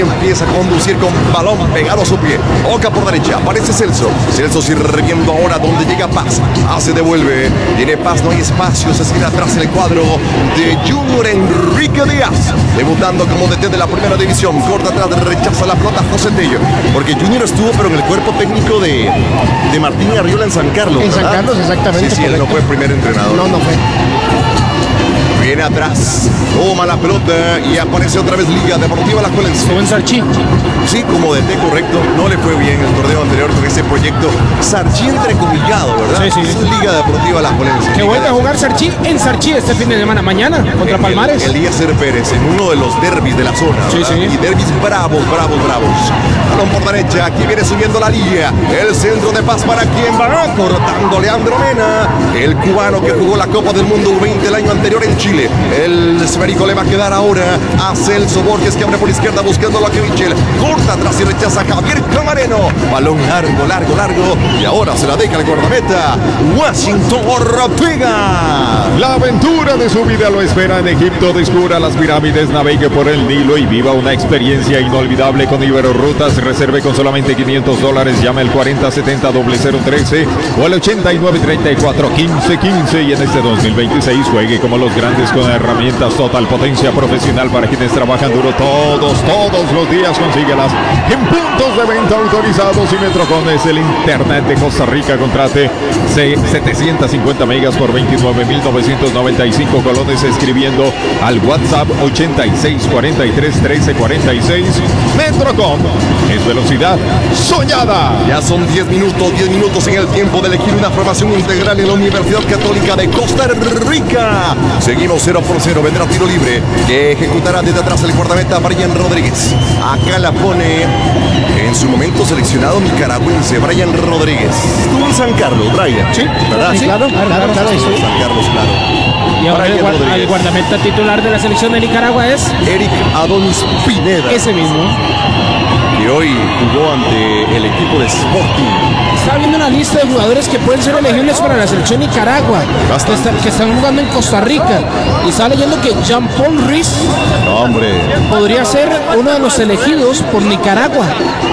empieza a conducir con balón pegado a su pie. Boca por derecha, aparece Celso. Celso sirviendo ahora donde llega Paz. Hace devuelve. Tiene Paz, no hay espacio. Se sigue atrás en el cuadro de Junior Enrique Díaz. Debutando como DT de la primera división. Corta atrás, rechaza la pelota José Tello. Porque Junior estuvo, pero en el cuerpo técnico de Martín Arriola en San Carlos. En San Carlos, exactamente. Sí, él no fue el primer entrenador. No fue. Viene atrás, toma la pelota y aparece otra vez Liga Deportiva Alajuelense. Estuvo en Sarchí. Sí, como DT, correcto. No le fue bien el torneo anterior con ese proyecto Sarchí entrecomillado, ¿verdad? Sí. Es Liga Deportiva Alajuelense. Que vuelve a jugar Sarchí en Sarchí este fin de semana, mañana, contra Palmares. Eliezer Pérez en uno de los derbis de la zona. Sí. Y derbis bravos. Balón por derecha, aquí viene subiendo la Liga. El centro de Paz para quien va cortando Leandro Mena. El cubano que jugó la Copa del Mundo U20 el año anterior en Chile. El esférico le va a quedar ahora a Celso Borges, que abre por izquierda buscando a Mitchell. Corta atrás y rechaza a Javier Camareno. Balón largo. Y ahora se la deja el guardameta Washington Ortega. La aventura de su vida lo espera en Egipto. Descubra las pirámides, navegue por el Nilo y viva una experiencia inolvidable con Iberorutas. Reserve con solamente $500. Llame al 4070-0013 o al 8934-1515. Y en este 2026 juegue como los grandes con herramientas Total Potencia Profesional para quienes trabajan duro todos los días. Consíguelas en puntos de venta autorizados. Y Metrocom es el internet de Costa Rica. Contrate 750 megas por 29,995 colones escribiendo al WhatsApp 8643-1346. Metrocom es velocidad soñada. Ya son 10 minutos en el tiempo de elegir una formación integral en la Universidad Católica de Costa Rica. Seguimos 0-0, vendrá tiro libre que ejecutará desde atrás el guardameta Brian Rodríguez. Acá la pone en su momento seleccionado nicaragüense Brian Rodríguez. Estuvo en San Carlos, Brian. Sí, ¿verdad? Sí, claro. San Carlos, claro. Y ahora el guardameta titular de la selección de Nicaragua es Eric Adonis Pineda. ese mismo. Y hoy jugó ante el equipo de Sporting. Estaba viendo una lista de jugadores que pueden ser elegibles para la selección Nicaragua, que están jugando en Costa Rica. Y estaba leyendo que Jean-Paul Ruiz podría ser uno de los elegidos por Nicaragua.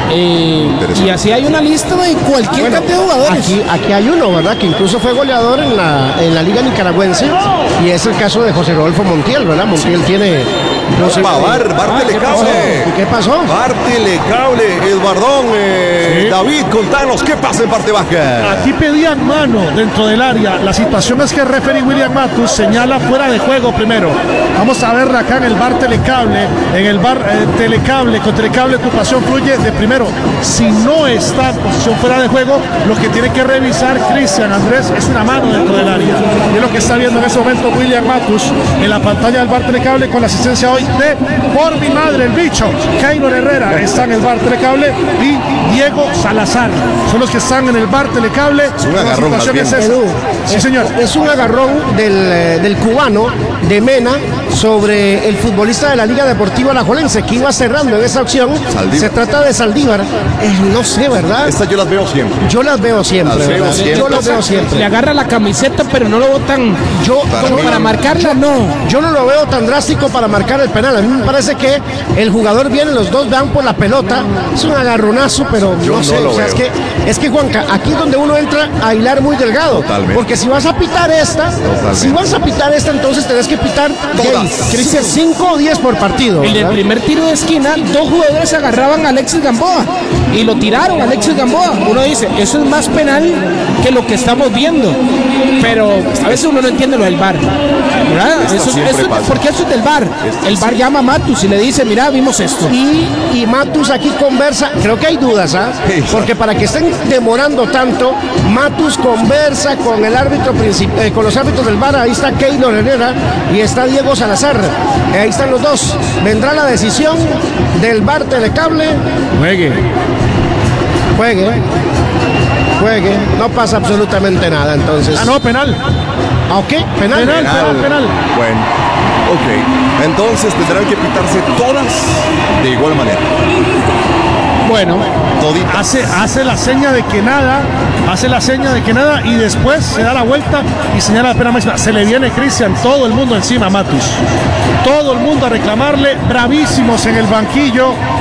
Y así hay una lista de cualquier cantidad de jugadores. Aquí hay uno, ¿verdad? Que incluso fue goleador en la Liga Nicaragüense. Y es el caso de José Rodolfo Montiel, ¿verdad? Montiel tiene... Bártele cable. ¿Y qué pasó? Bártele cable, Eduardón. David, contanos qué pasa en parte baja. Aquí pedían mano dentro del área. La situación es que el referee William Matus señala fuera de juego primero. Vamos a verla acá en el bar Telecable. En el bar Telecable, con Telecable tu pasión fluye de primero. Si no está en posición fuera de juego, lo que tiene que revisar Cristian Andrés es una mano dentro del área. Y es lo que está viendo en ese momento William Matus en la pantalla del bar Telecable, con la asistencia hoy de Por Mi Madre el Bicho. Keylor Herrera está en el bar Telecable y Diego Salazar son los que están en el bar Telecable. Es un agarrón, sí, señor. Es un agarrón del cubano de Mena sobre el futbolista de la Liga Deportiva Alajuelense que iba cerrando en esa opción. Saldívar. Se trata de Saldívar. No sé, ¿verdad? Estas yo las veo siempre. Yo las veo siempre. Le agarra la camiseta, pero no lo botan. Para marcarla, no. Yo no lo veo tan drástico para marcar el penal. A mí me parece que el jugador viene, los dos van por la pelota. Es un agarronazo, pero yo no sé. No lo veo. Es que Juanca, aquí es donde uno entra a hilar muy delgado. Totalmente. Porque si vas a pitar esta, entonces tenés que pitar todas. Cristian, 5 o 10 por partido. En el primer tiro de esquina, dos jugadores agarraban a Alexis Gamboa y lo tiraron a Alexis Gamboa. Uno dice, eso es más penal que lo que estamos viendo. Pero a veces uno no entiende lo del VAR, ¿verdad? Porque eso es del VAR. El VAR llama a Matus y le dice, mira, vimos esto. Y Matus aquí conversa, creo que hay dudas, ¿ah? Porque para que estén demorando tanto, Matus conversa con el árbitro con los árbitros del VAR. Ahí está Keylor Herrera y está Diego Salazar. Ahí están los dos. Vendrá la decisión del VAR Telecable. Juegue. No pasa absolutamente nada, entonces. Penal. ¿Ok? Penal. Bueno, ok. Entonces tendrán que pitarse todas de igual manera. Bueno, hace la seña de que nada, y después se da la vuelta y señala la pena máxima. Se le viene Cristian, todo el mundo encima a Matus. Todo el mundo a reclamarle, bravísimos en el banquillo.